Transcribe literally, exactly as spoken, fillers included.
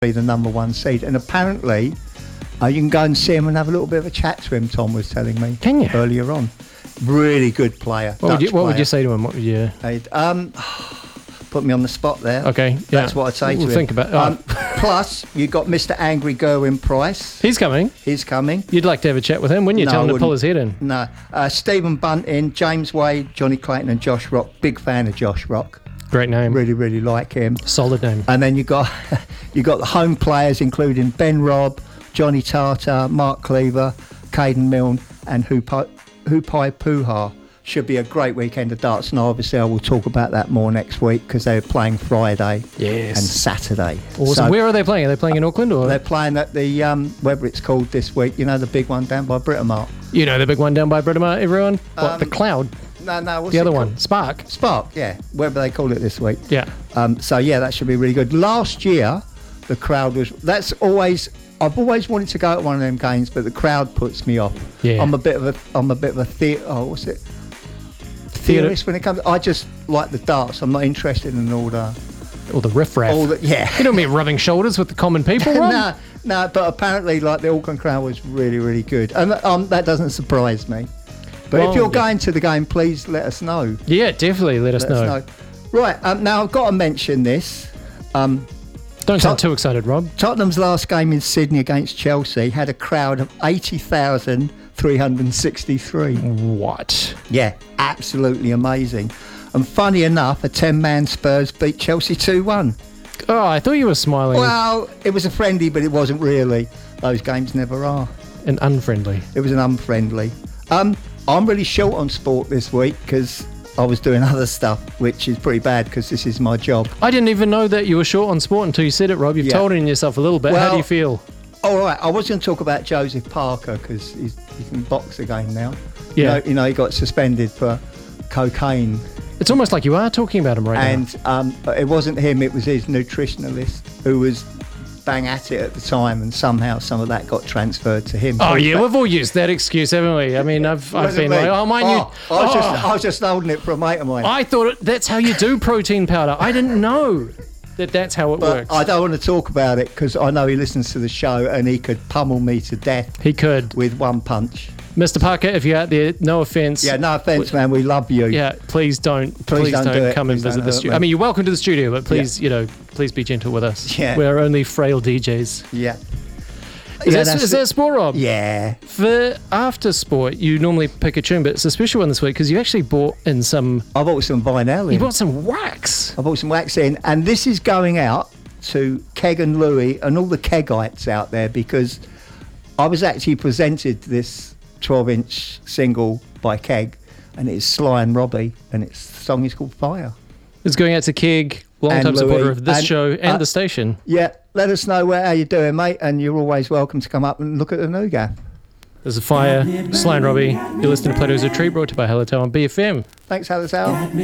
be the number one seed. And apparently, uh, you can go and see him and have a little bit of a chat to him, Tom was telling me. Can you? Earlier on. Really good player. What, would you, what player. would you say to him? What would you... Um, put me on the spot there. Okay, yeah. That's what I'd say we'll to think him. about it. Oh. Um, plus, you got Mister Angry Gerwin Price. He's coming. He's coming. You'd like to have a chat with him, wouldn't you? No, Tell him I to pull wouldn't. his head in. No. Uh, Stephen Bunting, James Wade, Johnny Clayton and Josh Rock. Big fan of Josh Rock. Great name. Really, really like him. Solid name. And then you got you got the home players, including Ben Robb, Johnny Tartar, Mark Cleaver, Caden Milne, and Hupai Hupai Puha. Should be a great weekend of darts. And obviously, I will talk about that more next week because they're playing Friday Yes. and Saturday. Awesome. So Where are they playing? Are they playing in Auckland or? they're playing at the um, whatever it's called this week. You know, the big one down by Britomart. You know the big one down by Britomart, everyone? What, Um, the Cloud? No, no. What's The it other called? one? Spark? Spark. Yeah, whatever they call it this week. Yeah. Um, so yeah, that should be really good. Last year, the crowd was. That's always. I've always wanted to go to one of them games, but the crowd puts me off. Yeah. I'm a bit of a. I'm a bit of a the. Oh, what's it? Theorist when it comes. I just like the darts. I'm not interested in all the. Or the riffraff. All the yeah. You don't mean rubbing shoulders with the common people, Rob? no, no. But apparently, like the Auckland crowd was really, really good, and um, that doesn't surprise me. But Well, if you're yeah. going to the game, please let us know. Yeah, definitely let us Let know. us know. Right. Um, now I've got to mention this. Um, Don't sound Tot- too excited, Rob. Tottenham's last game in Sydney against Chelsea had a crowd of eighty thousand three hundred sixty-three. What? Yeah, absolutely amazing. And funny enough, a ten-man Spurs beat Chelsea two one. Oh, I thought you were smiling Well, it was a friendly, but it wasn't really. Those games never are. and unfriendly. It was an unfriendly. Um, I'm really short on sport this week because I was doing other stuff, which is pretty bad because this is my job. I didn't even know that you were short on sport until you said it, Rob. You've Yeah. told it in yourself a little bit. How Well- do you feel? All right, I was going to talk about Joseph Parker because he can box again now. Yeah. You know, you know, he got suspended for cocaine. It's almost like you are talking about him right now. And um, it wasn't him, it was his nutritionalist who was bang at it at the time, and somehow some of that got transferred to him. Oh, So yeah, but- we've all used that excuse, haven't we? I mean, I've, I've wasn't been me. like, oh, mine, Oh, you. I, was oh. just, I was just holding it for a mate of mine. I thought it, that's how you do protein powder. I didn't know that that's how it but works. I don't want to talk about it because I know he listens to the show and he could pummel me to death He could. with one punch. Mister Parker, if you're out there, no offence. Yeah, no offence, man. We love you. Yeah, please don't, please, don't don't, do it. come and Please visit don't the hurt studio. me. I mean, you're welcome to the studio, but please, you know, please be gentle with us. Yeah. We're only frail D Js. Yeah. Is, Yeah, that, that's is it. that sport, Rob? Yeah. For after sport, you normally pick a tune, but it's a special one this week because you actually bought in some. I bought some vinyl You in. bought some wax. I bought some wax in, and this is going out to Keg and Louis and all the Kegites out there because I was actually presented this twelve-inch single by Keg, and it's Sly and Robbie, and its the song is called Fire. It's going out to Keg, long-time And supporter Louis, of this and, show and uh, the station. Yeah, let us know where how you're doing, mate, and you're always welcome to come up and look at the new gaff. There's a fire. Sly and Robbie. You're listening to Plato's Retreat, brought to you by Hello Town on B F M. Thanks, Alice Al.